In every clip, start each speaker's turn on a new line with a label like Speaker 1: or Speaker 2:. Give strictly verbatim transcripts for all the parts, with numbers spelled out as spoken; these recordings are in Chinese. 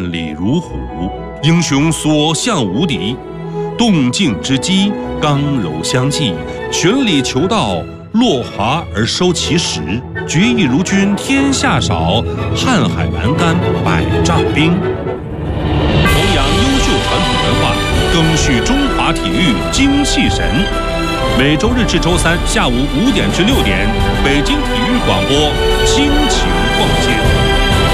Speaker 1: 站立如虎，英雄所向无敌。动静之机，刚柔相济，旋理求道，落华而收其实。决意如君天下少，瀚海阑干百丈冰。弘扬优秀传统文化，赓续中华体育精气神。每周日至周三下午五点至六点，北京体育广播亲情奉献。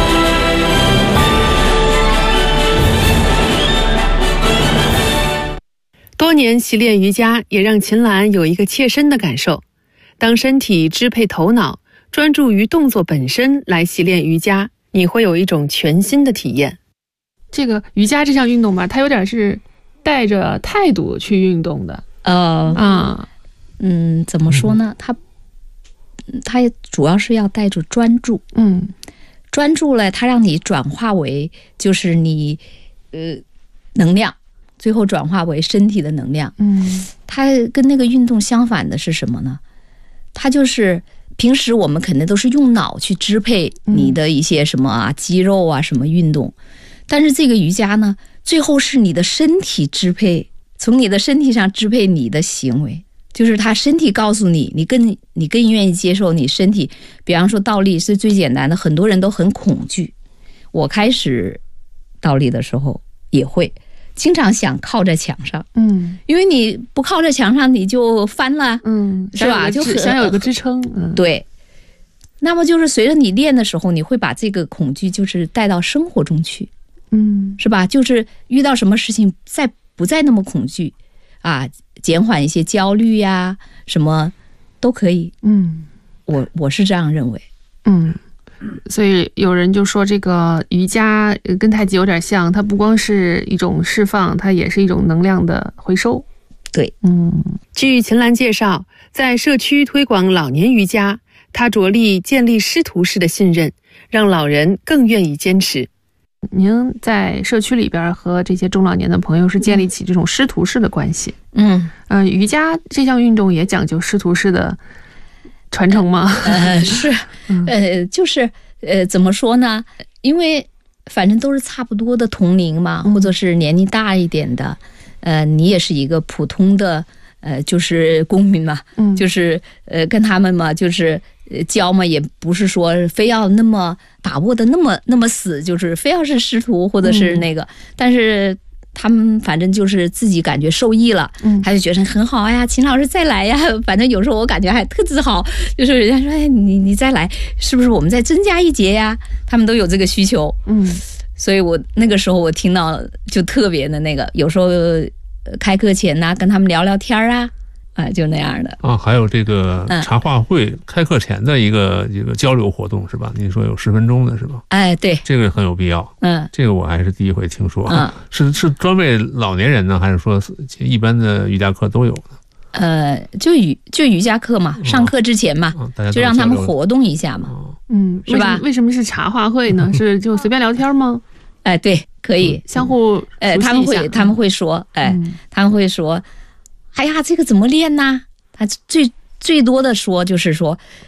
Speaker 2: 多年习练瑜伽，也让秦岚有一个切身的感受：当身体支配头脑，专注于动作本身来习练瑜伽，你会有一种全新的体验。
Speaker 3: 这个瑜伽这项运动吧，它有点是带着态度去运动的。
Speaker 4: 呃
Speaker 3: 啊，
Speaker 4: 嗯，怎么说呢？它它主要是要带着专注，
Speaker 3: 嗯，
Speaker 4: 专注了，它让你转化为就是你呃能量，最后转化为身体的能量。
Speaker 3: 嗯，
Speaker 4: 它跟那个运动相反的是什么呢？它就是平时我们肯定都是用脑去支配你的一些什么啊、嗯、肌肉啊什么运动，但是这个瑜伽呢，最后是你的身体支配，从你的身体上支配你的行为。就是他身体告诉你，你更你更愿意接受你身体。比方说倒立是最简单的，很多人都很恐惧。我开始倒立的时候也会经常想靠在墙上，
Speaker 3: 嗯，
Speaker 4: 因为你不靠在墙上你就翻了，
Speaker 3: 嗯，
Speaker 4: 是吧？就
Speaker 3: 想有一个支撑，嗯，
Speaker 4: 对。那么就是随着你练的时候，你会把这个恐惧就是带到生活中去，
Speaker 3: 嗯，
Speaker 4: 是吧？就是遇到什么事情再不再那么恐惧啊，减缓一些焦虑呀，什么都可以。
Speaker 3: 嗯，
Speaker 4: 我我是这样认为。
Speaker 3: 嗯，所以有人就说这个瑜伽跟太极有点像，它不光是一种释放，它也是一种能量的回收。
Speaker 4: 对，
Speaker 3: 嗯，
Speaker 2: 据秦岚介绍，在社区推广老年瑜伽，她着力建立师徒式的信任，让老人更愿意坚持。
Speaker 3: 您在社区里边和这些中老年的朋友是建立起这种师徒式的关系。
Speaker 4: 嗯，
Speaker 3: 呃，瑜伽这项运动也讲究师徒式的传承吗？
Speaker 4: 呃，是，呃，就是呃，怎么说呢？因为反正都是差不多的同龄嘛，
Speaker 3: 嗯、
Speaker 4: 或者是年龄大一点的，呃，你也是一个普通的呃，就是公民嘛，
Speaker 3: 嗯，
Speaker 4: 就是呃，跟他们嘛，就是呃教嘛，也不是说非要那么把握的那么那么死，就是非要是师徒或者是那个，嗯、但是他们反正就是自己感觉受益了，
Speaker 3: 嗯，
Speaker 4: 他就觉得很好呀，秦老师再来呀，反正有时候我感觉还特自豪，就是人家说哎你你再来，是不是我们再增加一节呀？他们都有这个需求，
Speaker 3: 嗯，
Speaker 4: 所以我那个时候我听到就特别的那个，有时候开课前呐、啊，跟他们聊聊天啊。啊，就那样的
Speaker 5: 啊，还有这个茶话会、嗯、开课前的一个一个交流活动是吧？您说有十分钟的是吧？
Speaker 4: 哎，对，
Speaker 5: 这个很有必要。
Speaker 4: 嗯，
Speaker 5: 这个我还是第一回听说。
Speaker 4: 嗯，
Speaker 5: 是是专为老年人呢，还是说一般的瑜伽课都有呢？
Speaker 4: 呃，就瑜就瑜伽课嘛，上课之前嘛，
Speaker 5: 嗯嗯、
Speaker 4: 就让他们活动一下嘛。
Speaker 3: 嗯，
Speaker 4: 是吧？
Speaker 3: 为什么是茶话会呢？是就随便聊天吗？
Speaker 4: 哎，对，可以、
Speaker 3: 嗯、相互
Speaker 4: 呃，他们会他们会说，哎，
Speaker 3: 嗯、
Speaker 4: 他们会说。哎呀，这个怎么练呢？他最最多的说就是说，